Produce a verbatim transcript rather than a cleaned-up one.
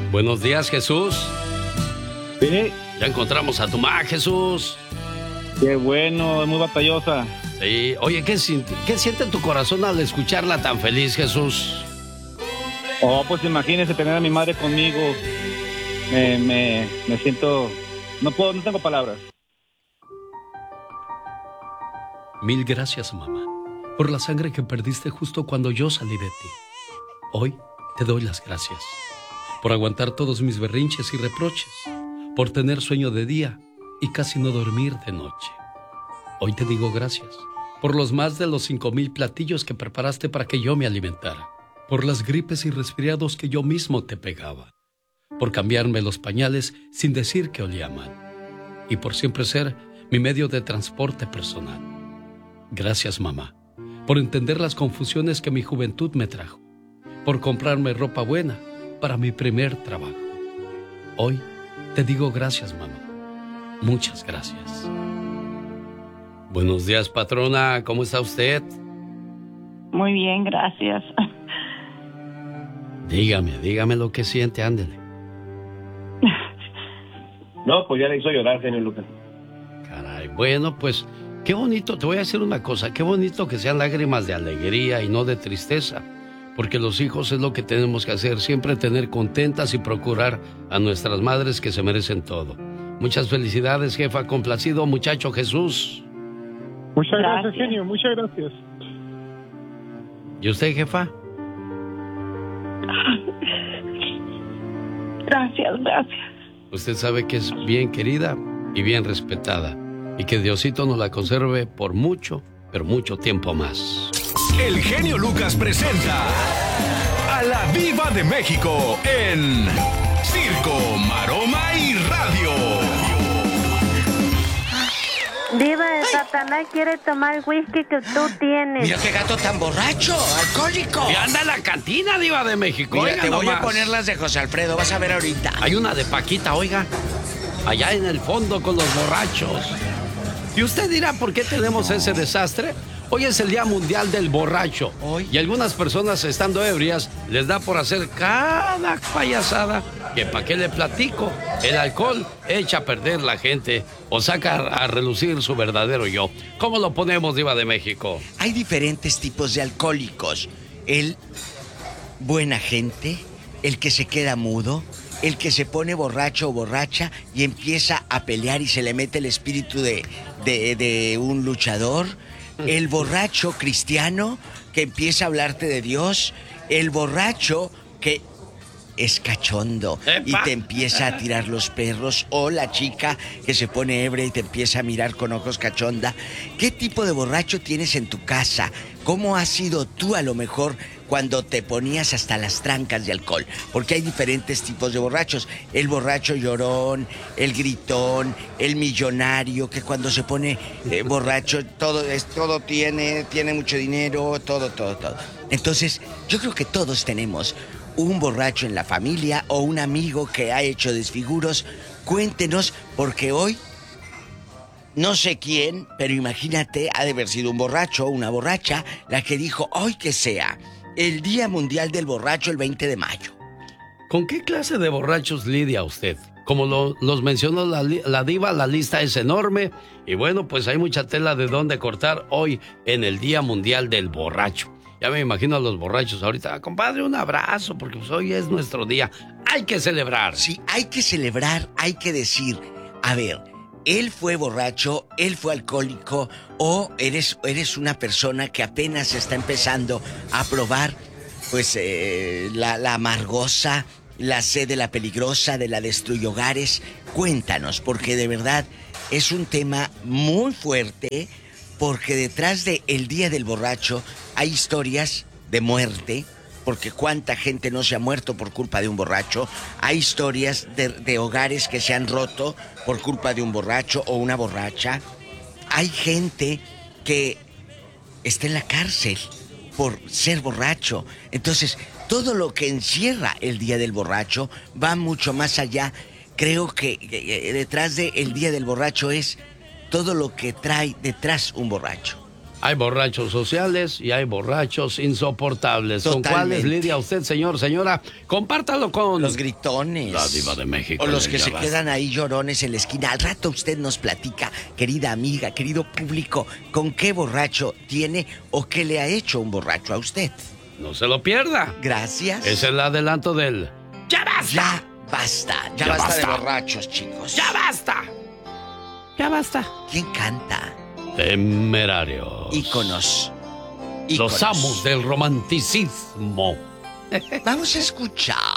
Buenos días, Jesús. Sí. Ya encontramos a tu mamá, Jesús. Qué bueno, es muy batallosa. Sí. Oye, ¿qué, ¿qué siente tu corazón al escucharla tan feliz, Jesús? Oh, pues imagínese tener a mi madre conmigo. Me, me, me siento... No puedo, no tengo palabras. Mil gracias, mamá, por la sangre que perdiste justo cuando yo salí de ti. Hoy te doy las gracias por aguantar todos mis berrinches y reproches, por tener sueño de día y casi no dormir de noche. Hoy te digo gracias por los más de los cinco mil platillos que preparaste para que yo me alimentara, por las gripes y resfriados que yo mismo te pegaba, por cambiarme los pañales sin decir que olía mal, y por siempre ser mi medio de transporte personal. Gracias, mamá, por entender las confusiones que mi juventud me trajo, por comprarme ropa buena para mi primer trabajo. Hoy te digo gracias, mamá. Muchas gracias. Buenos días, patrona. ¿Cómo está usted? Muy bien, gracias. Dígame, dígame lo que siente, ándele. No, pues ya le hizo llorar, genio Lucas. Caray, bueno, pues qué bonito, te voy a decir una cosa, qué bonito que sean lágrimas de alegría y no de tristeza, porque los hijos es lo que tenemos que hacer, siempre tener contentas y procurar a nuestras madres que se merecen todo. Muchas felicidades, jefa, complacido muchacho Jesús. Muchas gracias, Gracias. genio, muchas gracias. ¿Y usted, jefa? Gracias, gracias. Usted sabe que es bien querida y bien respetada, y que Diosito nos la conserve por mucho, pero mucho tiempo más. El genio Lucas presenta a la Diva de México en Circo, Maroma y Radio. Diva, el Satanás quiere tomar el whisky que tú tienes. Mira qué gato tan borracho, alcohólico. Y anda en la cantina, Diva de México. Mira, Oiga te voy nomás. a poner las de José Alfredo, vas a ver ahorita. Hay una de Paquita, oiga. Allá en el fondo con los borrachos. Y usted dirá, ¿por qué tenemos ese desastre? Hoy es el Día Mundial del Borracho. Hoy. Y algunas personas, estando ebrias, les da por hacer cada payasada que para qué le platico. El alcohol echa a perder la gente o saca a relucir su verdadero yo. ¿Cómo lo ponemos, Diva de México? Hay diferentes tipos de alcohólicos. El buena gente, el que se queda mudo, el que se pone borracho o borracha y empieza a pelear y se le mete el espíritu de, de, de un luchador. El borracho cristiano que empieza a hablarte de Dios. El borracho que es cachondo y te empieza a tirar los perros. O la chica que se pone ebria y te empieza a mirar con ojos cachonda. ¿Qué tipo de borracho tienes en tu casa? ¿Cómo has sido tú a lo mejor cuando te ponías hasta las trancas de alcohol? Porque hay diferentes tipos de borrachos. El borracho llorón, el gritón, el millonario, que cuando se pone eh, borracho todo, es, todo tiene, tiene mucho dinero, todo, todo, todo. Entonces, yo creo que todos tenemos un borracho en la familia o un amigo que ha hecho desfiguros. Cuéntenos, porque hoy no sé quién, pero imagínate, ha de haber sido un borracho o una borracha la que dijo hoy que sea el Día Mundial del Borracho el veinte de mayo. ¿Con qué clase de borrachos lidia usted? Como lo, los mencionó la, la diva, la lista es enorme y bueno, pues hay mucha tela de dónde cortar hoy en el Día Mundial del Borracho. Ya me imagino a los borrachos ahorita, compadre, un abrazo, porque pues hoy es nuestro día. Hay que celebrar. Sí, hay que celebrar, hay que decir, a ver, él fue borracho, él fue alcohólico, o eres, eres una persona que apenas está empezando a probar, pues, eh, la, la amargosa, la sed de la peligrosa, de la destruye hogares. Cuéntanos, porque de verdad es un tema muy fuerte, porque detrás de el Día del Borracho hay historias de muerte, porque cuánta gente no se ha muerto por culpa de un borracho. Hay historias de, de hogares que se han roto por culpa de un borracho o una borracha. Hay gente que está en la cárcel por ser borracho. Entonces, todo lo que encierra el Día del Borracho va mucho más allá. Creo que, que detrás del Día del Borracho es todo lo que trae detrás un borracho. Hay borrachos sociales y hay borrachos insoportables. Totalmente. ¿Con cuáles lidia usted, señor, señora? Compártalo con... Los gritones. La Diva de México. O los que Ya se basta. quedan ahí llorones en la esquina. Al rato usted nos platica, querida amiga, querido público, con qué borracho tiene o qué le ha hecho un borracho a usted. No se lo pierda. Gracias. Es el adelanto del... ¡Ya basta! Ya basta. Ya, Ya basta, basta. de borrachos, chicos. ¡Ya basta! ¡Ya basta! ¿Quién canta? Temerarios. Íconos. Los Íconos. amos del romanticismo. Vamos a escuchar